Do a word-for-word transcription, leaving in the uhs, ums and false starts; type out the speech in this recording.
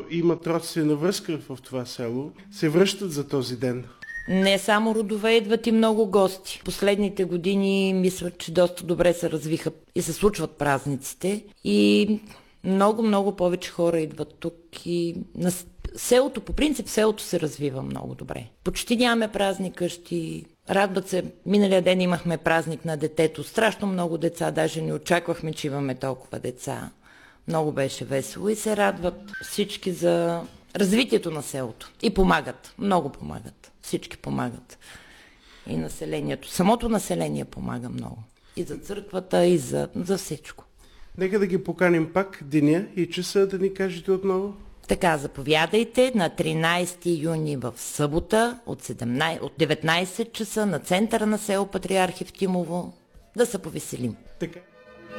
имат родствена връзка в това село, се връщат за този ден. Не само родове, идват и много гости. Последните години мисля, че доста добре се развиха и се случват празниците. И много-много повече хора идват тук. И на селото, по принцип, селото се развива много добре. Почти нямаме празни къщи. Радват се. Миналия ден имахме празник на детето. Страшно много деца. Даже не очаквахме, че имаме толкова деца. Много беше весело и се радват всички за развитието на селото. И помагат. Много помагат. Всички помагат. И населението. Самото население помага много. И за църквата, и за, за всичко. Нека да ги поканим пак деня и часа да ни кажете отново. Така, заповядайте на тринайсети юни в събота от, седемнайсет, от деветнайсет часа на центъра на село Патриарх Евтимово да се повеселим. Така.